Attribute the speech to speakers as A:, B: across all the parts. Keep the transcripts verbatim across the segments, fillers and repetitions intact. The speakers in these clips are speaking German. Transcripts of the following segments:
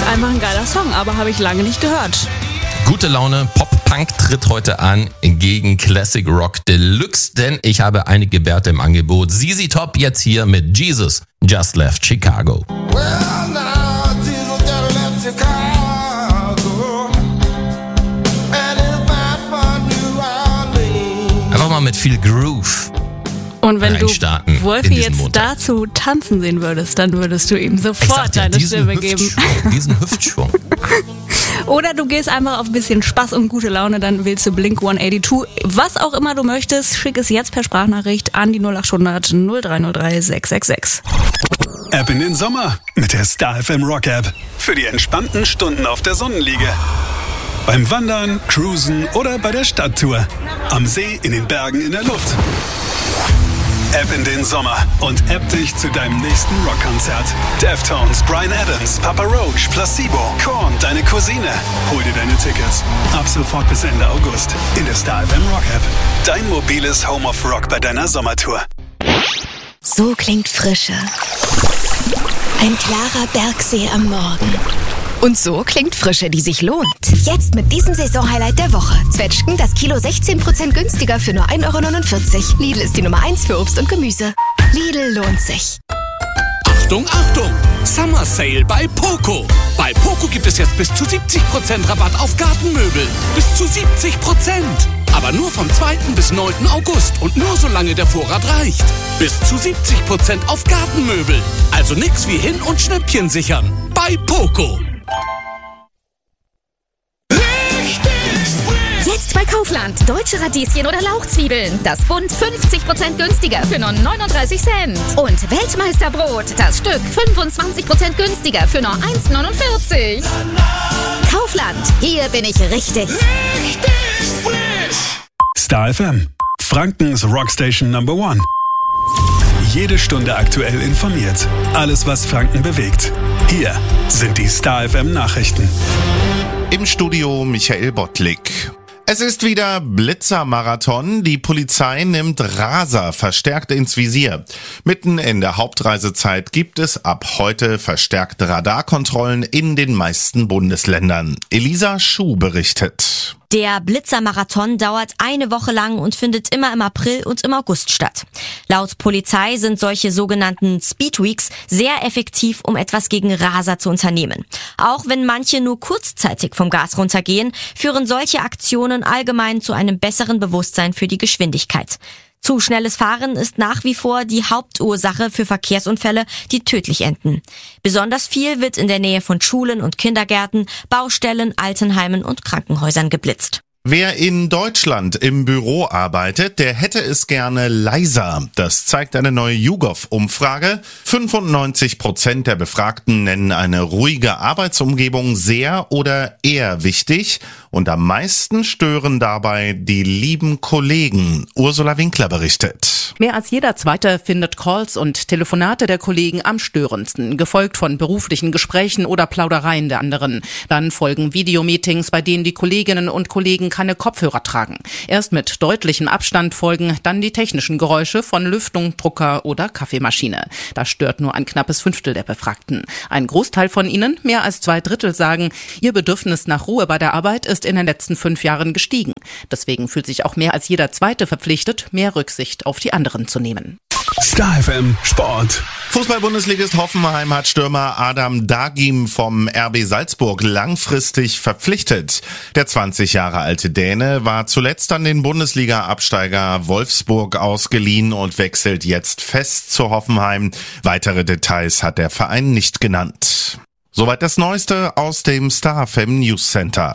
A: einfach ein geiler Song, aber habe ich lange nicht gehört.
B: Gute Laune, Pop-Punk tritt heute an gegen Classic Rock Deluxe, denn ich habe einige Werte im Angebot. Z Z Top jetzt hier mit Jesus Just Left Chicago.
C: Well, now, Jesus just left Chicago, and it's back for New Orleans.
B: Einfach mal mit viel Groove.
A: Und wenn du
B: reinstarten
A: Wolfi
B: in diesen
A: jetzt
B: Montag.
A: dazu tanzen sehen würdest, dann würdest du ihm
B: Ich
A: sofort
B: sag dir,
A: deine
B: diesen
A: Stimme geben.
B: Hüftschwung, diesen Hüftschwung.
A: Oder du gehst einfach auf ein bisschen Spaß und gute Laune, dann wählst du Blink hundertzweiundachtzig. Was auch immer du möchtest, schick es jetzt per Sprachnachricht an die null acht hundert null drei null drei sechs sechs sechs.
D: Ab in den Sommer mit der Star F M Rock App. Für die entspannten Stunden auf der Sonnenliege. Beim Wandern, Cruisen oder bei der Stadttour. Am See, in den Bergen, in der Luft. App in den Sommer und app dich zu deinem nächsten Rockkonzert. Deftones, Bryan Adams, Papa Roach, Placebo, Korn, deine Cousine. Hol dir deine Tickets. Ab sofort bis Ende August in der Star F M Rock App. Dein mobiles Home of Rock bei deiner Sommertour.
E: So klingt Frische. Ein klarer Bergsee am Morgen. Und so klingt Frische, die sich lohnt. Jetzt mit diesem Saisonhighlight der Woche. Zwetschgen das Kilo sechzehn Prozent günstiger für nur ein Euro neunundvierzig. Lidl ist die Nummer eins für Obst und Gemüse. Lidl lohnt sich.
F: Achtung, Achtung! Summer Sale bei Poco. Bei Poco gibt es jetzt bis zu siebzig Prozent Rabatt auf Gartenmöbel. Bis zu siebzig Prozent. Aber nur vom zweiten bis neunten August und nur solange der Vorrat reicht. Bis zu siebzig Prozent auf Gartenmöbel. Also nix wie hin und Schnäppchen sichern. Bei Poco.
G: Jetzt bei Kaufland. Deutsche Radieschen oder Lauchzwiebeln. Das Bund fünfzig Prozent günstiger für nur neununddreißig Cent. Und Weltmeisterbrot. Das Stück fünfundzwanzig Prozent günstiger für nur eins neunundvierzig. Kaufland. Hier bin ich richtig.
C: Richtig frisch.
D: Star F M. Frankens Rockstation Number One. Jede Stunde aktuell informiert. Alles, was Franken bewegt. Hier sind die Star F M Nachrichten.
H: Im Studio Michael Bottlik. Es ist wieder Blitzermarathon. Die Polizei nimmt Raser verstärkt ins Visier. Mitten in der Hauptreisezeit gibt es ab heute verstärkte Radarkontrollen in den meisten Bundesländern. Elisa Schuh berichtet.
I: Der Blitzermarathon dauert eine Woche lang und findet immer im April und im August statt. Laut Polizei sind solche sogenannten Speedweeks sehr effektiv, um etwas gegen Raser zu unternehmen. Auch wenn manche nur kurzzeitig vom Gas runtergehen, führen solche Aktionen allgemein zu einem besseren Bewusstsein für die Geschwindigkeit. Zu schnelles Fahren ist nach wie vor die Hauptursache für Verkehrsunfälle, die tödlich enden. Besonders viel wird in der Nähe von Schulen und Kindergärten, Baustellen, Altenheimen und Krankenhäusern geblitzt.
H: Wer in Deutschland im Büro arbeitet, der hätte es gerne leiser. Das zeigt eine neue YouGov-Umfrage. fünfundneunzig Prozent der Befragten nennen eine ruhige Arbeitsumgebung sehr oder eher wichtig. Und am meisten stören dabei die lieben Kollegen. Ursula Winkler berichtet.
J: Mehr als jeder Zweite findet Calls und Telefonate der Kollegen am störendsten, gefolgt von beruflichen Gesprächen oder Plaudereien der anderen. Dann folgen Videomeetings, bei denen die Kolleginnen und Kollegen keine Kopfhörer tragen. Erst mit deutlichem Abstand folgen dann die technischen Geräusche von Lüftung, Drucker oder Kaffeemaschine. Das stört nur ein knappes Fünftel der Befragten. Ein Großteil von ihnen, mehr als zwei Drittel, sagen, ihr Bedürfnis nach Ruhe bei der Arbeit ist in den letzten fünf Jahren gestiegen. Deswegen fühlt sich auch mehr als jeder Zweite verpflichtet, mehr Rücksicht auf die anderen zu nehmen.
D: Star F M Sport.
H: Fußball-Bundesligist Hoffenheim hat Stürmer Adam Dagim vom R B Salzburg langfristig verpflichtet. Der zwanzig Jahre alte Däne war zuletzt an den Bundesliga-Absteiger Wolfsburg ausgeliehen und wechselt jetzt fest zu Hoffenheim. Weitere Details hat der Verein nicht genannt. Soweit das Neueste aus dem Star F M News Center.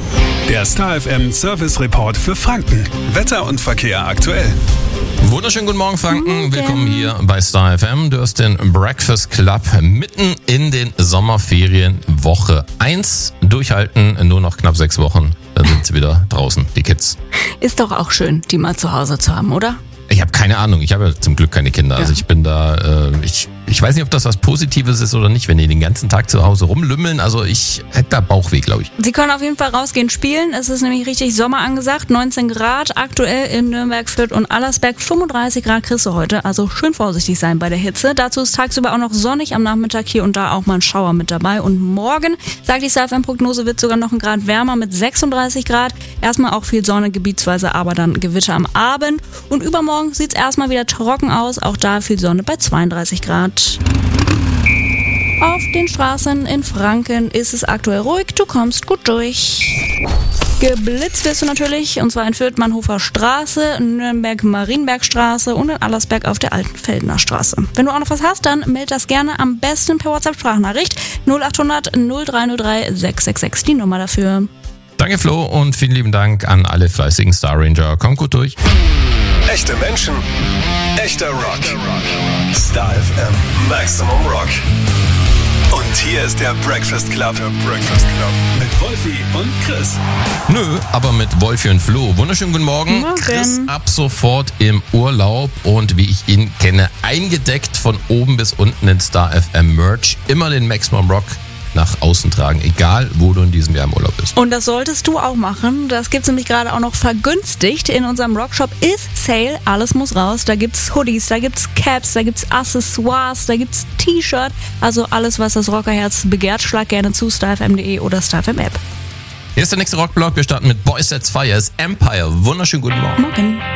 D: Der Star F M Service Report für Franken. Wetter und Verkehr aktuell.
B: Wunderschönen guten Morgen, Franken. Willkommen hier bei Star F M. Du hast den Breakfast Club mitten in den Sommerferien Woche eins. Durchhalten, nur noch knapp sechs Wochen. Dann sind sie wieder draußen, die Kids.
A: Ist doch auch schön, die mal zu Hause zu haben, oder?
B: Ich habe keine Ahnung. Ich habe ja zum Glück keine Kinder.
A: Ja.
B: Also ich bin da, äh, ich, ich weiß nicht, ob das was Positives ist oder nicht, wenn die den ganzen Tag zu Hause rumlümmeln. Also ich hätte da Bauchweh, glaube ich.
A: Sie können auf jeden Fall rausgehen spielen. Es ist nämlich richtig Sommer angesagt. neunzehn Grad aktuell in Nürnberg, Fürth und Allersberg. fünfunddreißig Grad kriegst du heute. Also schön vorsichtig sein bei der Hitze. Dazu ist tagsüber auch noch sonnig, am Nachmittag hier und da auch mal ein Schauer mit dabei. Und morgen, sagt die Star F M-Prognose, wird sogar noch ein Grad wärmer mit sechsunddreißig Grad. Erstmal auch viel Sonne gebietsweise, aber dann Gewitter am Abend. Und übermorgen sieht es erstmal wieder trocken aus. Auch da viel Sonne bei zweiunddreißig Grad. Auf den Straßen in Franken ist es aktuell ruhig, du kommst gut durch. Geblitzt wirst du natürlich, und zwar in Fürth Mannhofer Straße, Nürnberg Marienbergstraße und in Allersberg auf der Altenfeldener Straße. Wenn du auch noch was hast, dann meld das gerne am besten per WhatsApp-Sprachnachricht null acht hundert null drei null drei sechs sechs sechs, die Nummer dafür.
B: Danke Flo und vielen lieben Dank an alle fleißigen Star Ranger. Kommt gut durch.
D: Echte Menschen, echter Rock. Star F M Maximum Rock. Und hier ist der Breakfast Club. Der Breakfast Club. Mit Wolfi und Chris.
B: Nö, aber mit Wolfi und Flo. Wunderschönen guten Morgen.
A: Morgen.
B: Chris ab sofort im Urlaub und wie ich ihn kenne, eingedeckt von oben bis unten in Star F M Merch. Immer den Maximum Rock nach außen tragen, egal wo du in diesem Jahr im Urlaub bist.
A: Und das solltest du auch machen. Das gibt's nämlich gerade auch noch vergünstigt. In unserem Rockshop ist Sale, alles muss raus. Da gibt's Hoodies, da gibt's Caps, da gibt's Accessoires, da gibt's T-Shirt. Also alles, was das Rockerherz begehrt, schlag gerne zu star f m punkt de oder Star F M App.
B: Hier ist der nächste Rockblock. Wir starten mit Boys Sets Fire, ist Empire. Wunderschönen guten Morgen.
A: Morgen.